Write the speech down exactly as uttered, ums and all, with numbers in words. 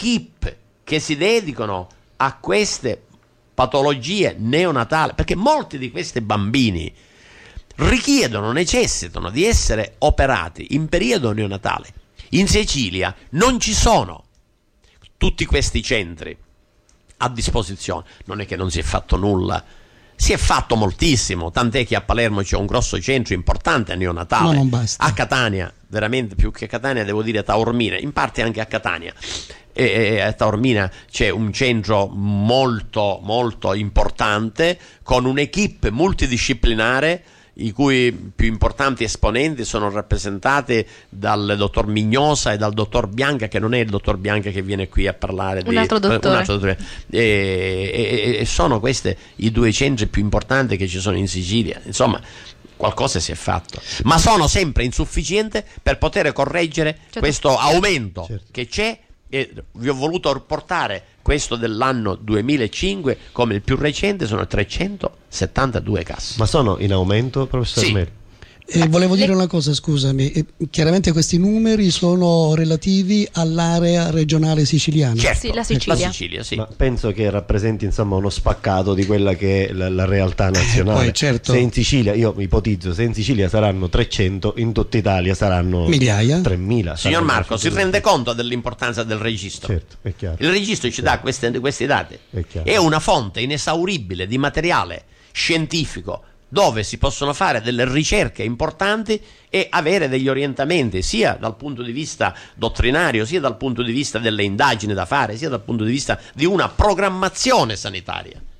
equip che si dedicano a queste patologie neonatali, perché molti di questi bambini richiedono, necessitano di essere operati in periodo neonatale. In Sicilia non ci sono tutti questi centri a disposizione, non è che non si è fatto nulla, si è fatto moltissimo, tant'è che a Palermo c'è un grosso centro importante neonatale, no, non basta. A Catania, veramente più che a Catania devo dire a Taormina, in parte anche a Catania, e, e a Taormina c'è un centro molto molto importante con un'equipe multidisciplinare i cui più importanti esponenti sono rappresentati dal dottor Mignosa e dal dottor Bianca, che non è il dottor Bianca che viene qui a parlare di un altro dottore, un altro dottore. E, e, e sono questi i due centri più importanti che ci sono in Sicilia. Insomma, qualcosa si è fatto, ma sono sempre insufficienti per poter correggere certo. questo aumento certo. che c'è, e vi ho voluto portare questo dell'anno duemilacinque come il più recente, sono trecentosettantadue casi. Ma sono in aumento, professor sì. Meri? Eh, volevo dire una cosa, scusami, eh, chiaramente questi numeri sono relativi all'area regionale siciliana. Certo, sì, la Sicilia. La Sicilia sì. Ma penso che rappresenti insomma uno spaccato di quella che è la, la realtà nazionale. Eh, poi, certo. Se in Sicilia, io ipotizzo, se in Sicilia saranno trecento, in tutta Italia saranno migliaia, tremila. Signor Marco, si rende conto dell'importanza del registro? Certo, è chiaro. Il registro ci dà queste, questi dati. È chiaro. È una fonte inesauribile di materiale scientifico dove si possono fare delle ricerche importanti e avere degli orientamenti sia dal punto di vista dottrinario, sia dal punto di vista delle indagini da fare, sia dal punto di vista di una programmazione sanitaria.